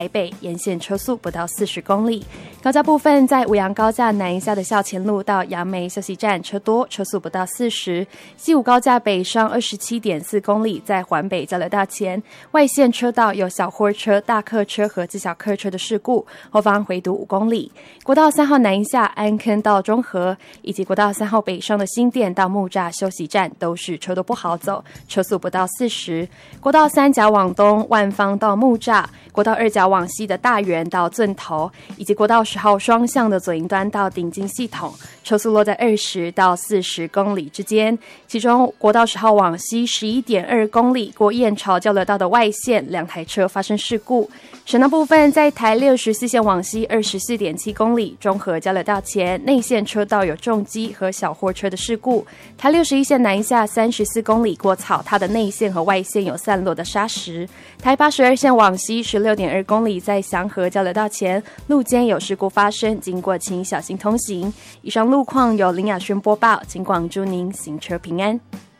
台北沿线车速不到40公里。高架部分，在五杨高架南下的校前路到杨梅休息站车多，车速不到40。西武高架北上27.4公里，在环北交流道前外线车道有小货车、大客车和自小客车的事故，后方回堵5公里。国道3号南下安坑到中和，以及国道3号北上的新店到木栅休息站都是车多不好走，车速不到40。国道3甲往东万芳到木栅，国道2甲往西的大园到圳头，以及国道10号双向的左营端到顶金系统，车速落在20到40公里之间。其中国道10号往西11.2公里过燕巢交流道的外线2台车发生事故。省道部分，在台64线往西24.7公里中和交流道前内线车道有重机和小货车的事故。台61线南下34公里过草踏的内线和外线有散落的砂石。台82线往西16.2公里在祥和交流道前路肩有事故发生，经过请小心通行。以上路况由林雅轩播报，请广祝您行车平安。